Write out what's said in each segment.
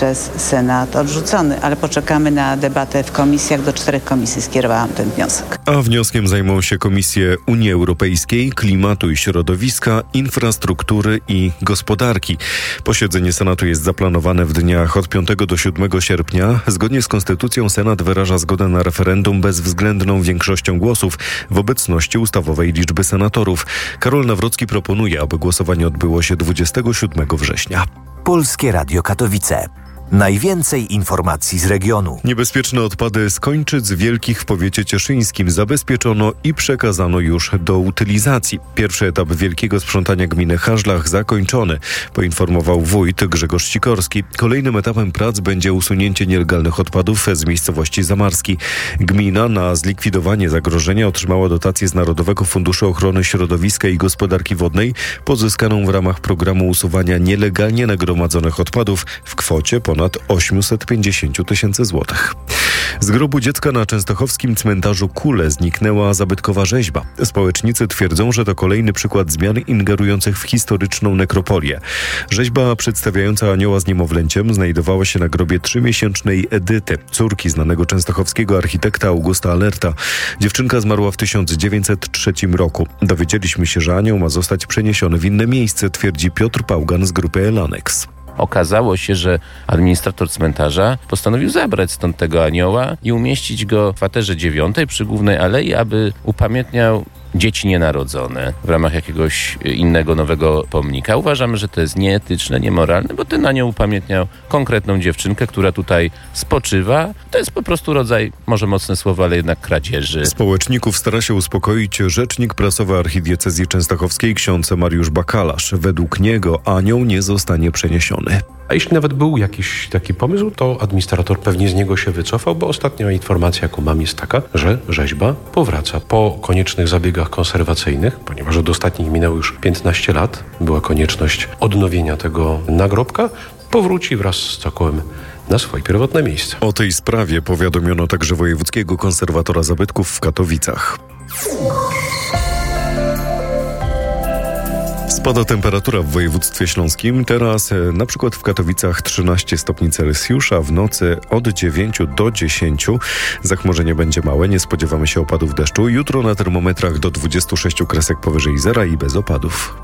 przez Senat odrzucony, ale poczekamy na debatę w komisjach. Do 4 komisji skierowałam ten wniosek. A wnioskiem zajmą się komisje Unii Europejskiej, Klimatu i Środowiska, Infrastruktury i Gospodarki. Posiedzenie Senatu jest zaplanowane w dniach od 5 do 7 sierpnia. Zgodnie z Konstytucją Senat wyraża zgodę na referendum bezwzględną większością głosów w obecności ustawowej liczby senatorów. Karol Nawrocki proponuje, aby głosowanie odbyło się 27 września. Polskie Radio Katowice. Najwięcej informacji z regionu. Niebezpieczne odpady z Kończyc Wielkich w powiecie cieszyńskim zabezpieczono i przekazano już do utylizacji. Pierwszy etap wielkiego sprzątania gminy Haszlach zakończony, poinformował wójt Grzegorz Sikorski. Kolejnym etapem prac będzie usunięcie nielegalnych odpadów z miejscowości Zamarski. Gmina na zlikwidowanie zagrożenia otrzymała dotację z Narodowego Funduszu Ochrony Środowiska i Gospodarki Wodnej, pozyskaną w ramach programu usuwania nielegalnie nagromadzonych odpadów w kwocie ponad 850 tysięcy złotych. Z grobu dziecka na częstochowskim cmentarzu Kule zniknęła zabytkowa rzeźba. Społecznicy twierdzą, że to kolejny przykład zmian ingerujących w historyczną nekropolię. Rzeźba przedstawiająca anioła z niemowlęciem znajdowała się na grobie 3-miesięcznej Edyty, córki znanego częstochowskiego architekta Augusta Alerta. Dziewczynka zmarła w 1903 roku. Dowiedzieliśmy się, że anioł ma zostać przeniesiony w inne miejsce, twierdzi Piotr Pałgan z grupy Elanex. Okazało się, że administrator cmentarza postanowił zabrać stąd tego anioła i umieścić go w kwaterze 9 przy Głównej Alei, aby upamiętniał dzieci nienarodzone w ramach jakiegoś innego nowego pomnika. Uważamy, że to jest nieetyczne, niemoralne, bo ten anioł upamiętniał konkretną dziewczynkę, która tutaj spoczywa. To jest po prostu rodzaj, może mocne słowo, ale jednak kradzieży. Społeczników stara się uspokoić rzecznik prasowy archidiecezji częstochowskiej ksiądz Mariusz Bakalarz. Według niego anioł nie zostanie przeniesiony. A jeśli nawet był jakiś taki pomysł, to administrator pewnie z niego się wycofał, bo ostatnia informacja, jaką mam, jest taka, że rzeźba powraca po koniecznych zabiegach konserwacyjnych, ponieważ od ostatnich minęło już 15 lat, była konieczność odnowienia tego nagrobka, powróci wraz z cokołem na swoje pierwotne miejsce. O tej sprawie powiadomiono także wojewódzkiego konserwatora zabytków w Katowicach. Spada temperatura w województwie śląskim. Teraz na przykład w Katowicach 13 stopni Celsjusza, w nocy od 9 do 10. Zachmurzenie będzie małe, nie spodziewamy się opadów deszczu. Jutro na termometrach do 26 kresek powyżej zera i bez opadów.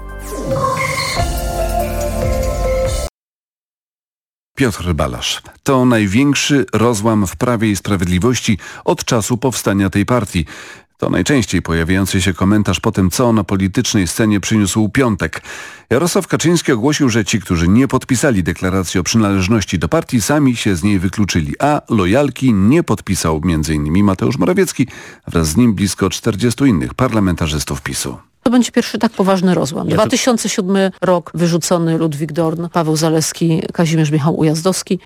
Piotr Balasz. To największy rozłam w Prawie i Sprawiedliwości od czasu powstania tej partii. To najczęściej pojawiający się komentarz po tym, co na politycznej scenie przyniósł piątek. Jarosław Kaczyński ogłosił, że ci, którzy nie podpisali deklaracji o przynależności do partii, sami się z niej wykluczyli, a lojalki nie podpisał m.in. Mateusz Morawiecki, wraz z nim blisko 40 innych parlamentarzystów PiS-u. To będzie pierwszy tak poważny rozłam. 2007 rok wyrzucony Ludwik Dorn, Paweł Zalewski, Kazimierz Michał Ujazdowski.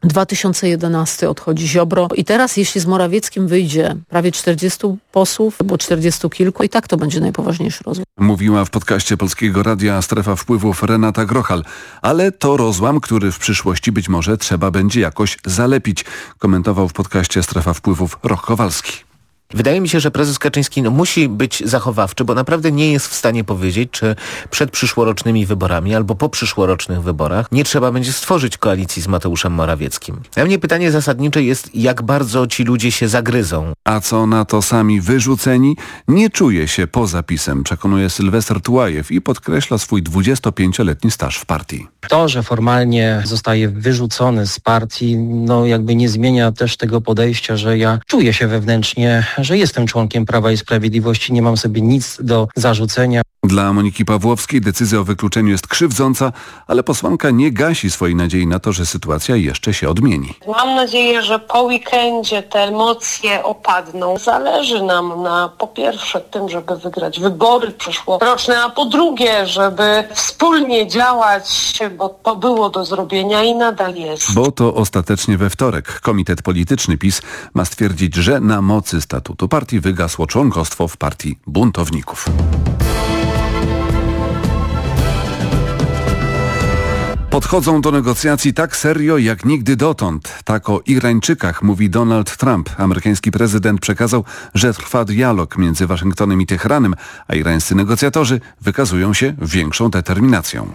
2011 odchodzi Ziobro. I teraz jeśli z Morawieckim wyjdzie prawie 40 posłów, bo 40 kilku, i tak to będzie najpoważniejszy rozłam. Mówiła w podcaście Polskiego Radia Strefa Wpływów Renata Grochal. Ale to rozłam, który w przyszłości być może trzeba będzie jakoś zalepić, komentował w podcaście Strefa Wpływów Roch Kowalski. Wydaje mi się, że prezes Kaczyński musi być zachowawczy, bo naprawdę nie jest w stanie powiedzieć, czy przed przyszłorocznymi wyborami albo po przyszłorocznych wyborach nie trzeba będzie stworzyć koalicji z Mateuszem Morawieckim. Dla mnie pytanie zasadnicze jest, jak bardzo ci ludzie się zagryzą. A co na to sami wyrzuceni? Nie czuje się poza PiS-em, przekonuje Sylwester Tułajew i podkreśla swój 25-letni staż w partii. To, że formalnie zostaje wyrzucony z partii, jakby nie zmienia też tego podejścia, że ja czuję się wewnętrznie, że jestem członkiem Prawa i Sprawiedliwości, nie mam sobie nic do zarzucenia. Dla Moniki Pawłowskiej decyzja o wykluczeniu jest krzywdząca, ale posłanka nie gasi swojej nadziei na to, że sytuacja jeszcze się odmieni. Mam nadzieję, że po weekendzie te emocje opadną. Zależy nam po pierwsze tym, żeby wygrać wybory przyszłoroczne, a po drugie, żeby wspólnie działać, bo to było do zrobienia i nadal jest. Bo to ostatecznie we wtorek Komitet Polityczny PiS ma stwierdzić, że na mocy statutu partii wygasło członkostwo w partii buntowników. Podchodzą do negocjacji tak serio jak nigdy dotąd. Tak o Irańczykach mówi Donald Trump. Amerykański prezydent przekazał, że trwa dialog między Waszyngtonem i Teheranem, a irańscy negocjatorzy wykazują się większą determinacją.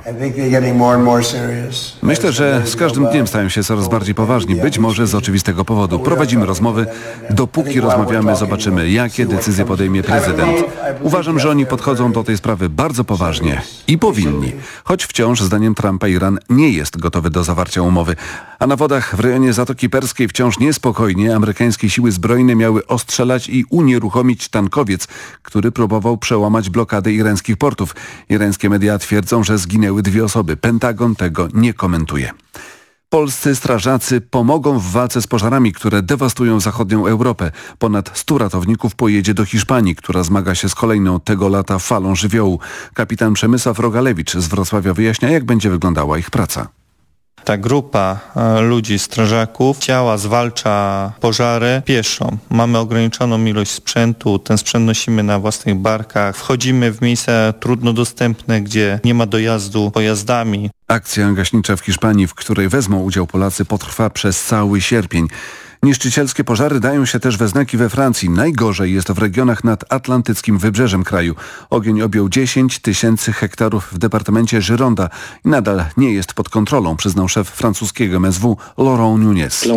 Myślę, że z każdym dniem stają się coraz bardziej poważni, być może z oczywistego powodu. Prowadzimy rozmowy. Dopóki rozmawiamy, zobaczymy, jakie decyzje podejmie prezydent. Uważam, że oni podchodzą do tej sprawy bardzo poważnie i powinni. Choć wciąż, zdaniem Trumpa, Iran nie jest gotowy do zawarcia umowy. A na wodach w rejonie Zatoki Perskiej wciąż niespokojnie amerykańskie siły zbrojne miały ostrzelać i unieruchomić tankowiec, który próbował przełamać blokadę irańskich portów. Irańskie media twierdzą, że zginęły 2 osoby. Pentagon tego nie komentuje. Polscy strażacy pomogą w walce z pożarami, które dewastują zachodnią Europę. Ponad 100 ratowników pojedzie do Hiszpanii, która zmaga się z kolejną tego lata falą żywiołu. Kapitan Przemysław Rogalewicz z Wrocławia wyjaśnia, jak będzie wyglądała ich praca. Ta grupa ludzi, strażaków, zwalcza pożary pieszo. Mamy ograniczoną ilość sprzętu, ten sprzęt nosimy na własnych barkach. Wchodzimy w miejsca trudno dostępne, gdzie nie ma dojazdu pojazdami. Akcja gaśnicza w Hiszpanii, w której wezmą udział Polacy, potrwa przez cały sierpień. Niszczycielskie pożary dają się też we znaki we Francji. Najgorzej jest w regionach nad atlantyckim wybrzeżem kraju. Ogień objął 10 000 hektarów w departamencie Gironda i nadal nie jest pod kontrolą, przyznał szef francuskiego MSW Laurent Nunez.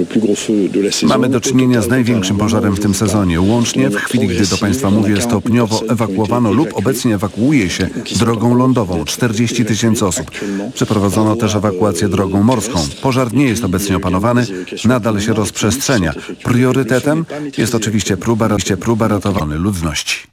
Mamy do czynienia z największym pożarem w tym sezonie. Łącznie, w chwili gdy do Państwa mówię, stopniowo ewakuowano lub obecnie ewakuuje się drogą lądową 40 000 osób. Przeprowadzono też ewakuację drogą morską. Pożar nie jest obecnie opanowany, nadal się rozprzestrzenia. Priorytetem jest oczywiście próba ratowania ludności.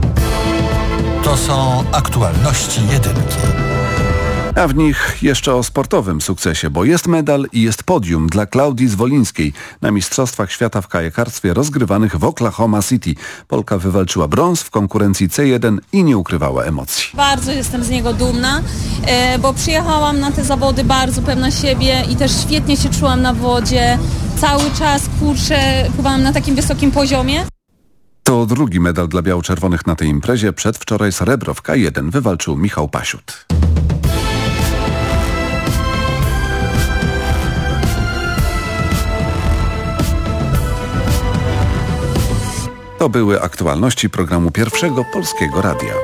To są aktualności jedynki. A w nich jeszcze o sportowym sukcesie, bo jest medal i jest podium dla Klaudii Zwolińskiej na Mistrzostwach Świata w kajakarstwie rozgrywanych w Oklahoma City. Polka wywalczyła brąz w konkurencji C1 i nie ukrywała emocji. Bardzo jestem z niego dumna, bo przyjechałam na te zawody bardzo pewna siebie i też świetnie się czułam na wodzie. Cały czas, pływałam na takim wysokim poziomie. To drugi medal dla biało-czerwonych na tej imprezie. Przedwczoraj srebro w K1 wywalczył Michał Pasiut. To były aktualności programu Pierwszego Polskiego Radia.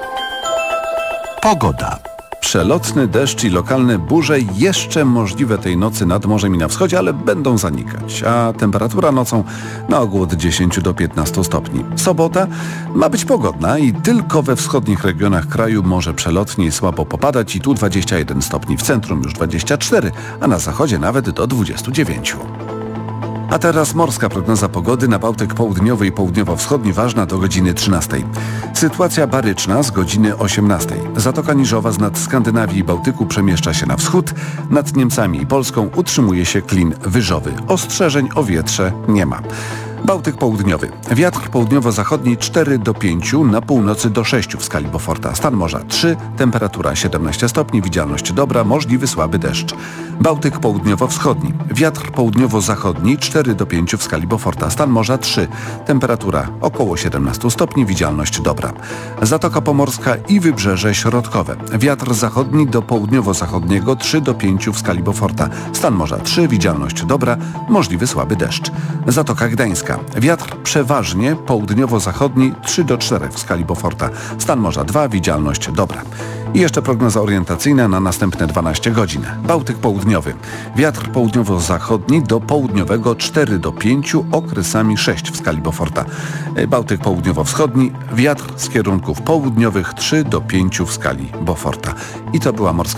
Pogoda. Przelotny deszcz i lokalne burze jeszcze możliwe tej nocy nad morzem i na wschodzie, ale będą zanikać, a temperatura nocą na ogół od 10 do 15 stopni. Sobota ma być pogodna i tylko we wschodnich regionach kraju może przelotnie i słabo popadać i tu 21 stopni, w centrum już 24, a na zachodzie nawet do 29. A teraz morska prognoza pogody na Bałtyk Południowy i Południowo-Wschodni ważna do godziny 13. Sytuacja baryczna z godziny 18. Zatoka Niżowa z nad Skandynawii i Bałtyku przemieszcza się na wschód. Nad Niemcami i Polską utrzymuje się klin wyżowy. Ostrzeżeń o wietrze nie ma. Bałtyk Południowy. Wiatr południowo-zachodni 4 do 5, na północy do 6 w skali Beauforta. Stan morza 3, temperatura 17 stopni, widzialność dobra, możliwy słaby deszcz. Bałtyk Południowo-Wschodni. Wiatr południowo-zachodni 4 do 5 w skali Beauforta. Stan morza 3, temperatura około 17 stopni, widzialność dobra. Zatoka Pomorska i Wybrzeże Środkowe. Wiatr zachodni do południowo-zachodniego 3 do 5 w skali Beauforta. Stan morza 3, widzialność dobra, możliwy słaby deszcz. Zatoka Gdańska. Wiatr przeważnie południowo-zachodni 3 do 4 w skali Beauforta. Stan morza 2, widzialność dobra. I jeszcze prognoza orientacyjna na następne 12 godzin. Bałtyk Południowy. Wiatr południowo-zachodni do południowego 4 do 5, okresami 6 w skali Beauforta. Bałtyk Południowo-Wschodni. Wiatr z kierunków południowych 3 do 5 w skali Beauforta. I to była morska